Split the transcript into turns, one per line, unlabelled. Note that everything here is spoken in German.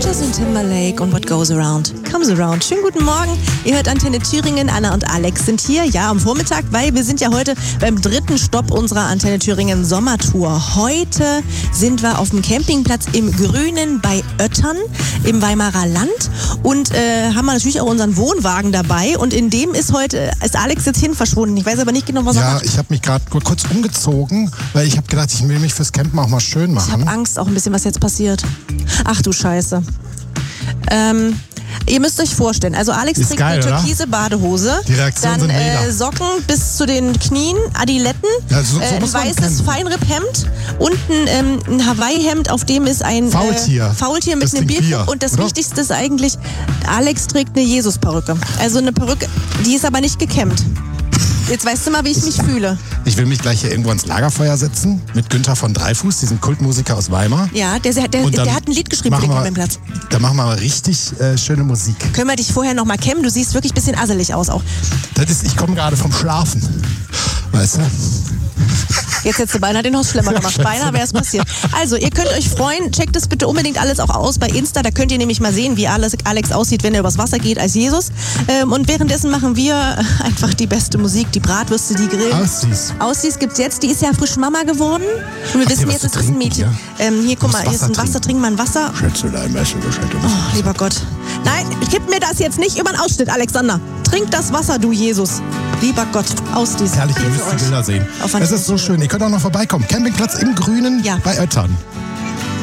Justin Timberlake und What Goes Around Comes Around. Schönen guten Morgen. Ihr hört Antenne Thüringen. Anna und Alex sind hier, ja, am Vormittag, weil wir sind ja heute beim dritten Stopp unserer Antenne Thüringen Sommertour. Heute sind wir auf dem Campingplatz im Grünen bei Oettern im Weimarer Land und haben wir natürlich auch unseren Wohnwagen dabei. Und in dem ist Alex jetzt hin verschwunden. Ich weiß aber nicht genau, was er macht.
Ja, ich habe mich gerade kurz umgezogen, weil ich habe gedacht, ich will mich fürs Campen auch mal schön machen.
Ich habe Angst auch ein bisschen, was jetzt passiert. Ach du Scheiße. Ihr müsst euch vorstellen, also Alex trägt eine türkise Badehose,
die Reaktionen
dann
sind mega.
Socken bis zu den Knien, Adiletten,
ja, so
ein weißes Feinripphemd und ein Hawaii-Hemd, auf dem ist ein Faultier mit einem Bierkrug. Und das Wichtigste ist eigentlich, Alex trägt eine Jesus-Perücke. Also eine Perücke, die ist aber nicht gekämmt. Jetzt weißt du mal, wie ich mich fühle.
Ich will mich gleich hier irgendwo ans Lagerfeuer setzen mit Günther von Dreifuß, diesem Kultmusiker aus Weimar.
Ja, der hat ein Lied geschrieben für den Campingplatz.
Da machen wir mal richtig schöne Musik.
Können wir dich vorher noch mal kämmen? Du siehst wirklich ein bisschen asselig aus auch.
Ich komme gerade vom Schlafen. Weißt du?
Jetzt hättest du beinahe den Haus schlimmer gemacht. Beinahe wäre es passiert. Also, ihr könnt euch freuen. Checkt es bitte unbedingt alles auch aus bei Insta. Da könnt ihr nämlich mal sehen, wie Alex aussieht, wenn er übers Wasser geht als Jesus. Und währenddessen machen wir einfach die beste Musik. Die Bratwürste, die grillen. Aussies gibt's jetzt. Die ist ja frisch Mama geworden. Und wir wissen jetzt, es ist ein Mädchen. Ja? Hier, guck mal, hier ist ein Wasser. Trink mal ein Wasser.
Schätze dein Messer,
oh, lieber Gott. Nein, gib mir das jetzt nicht über den Ausschnitt, Alexander. Trink das Wasser, du Jesus. Lieber Gott, Aussies.
Herrlich, ihr müsst die Bilder sehen. Es ist so schön. Ihr könnt auch noch vorbeikommen. Campingplatz im Grünen bei Oettern.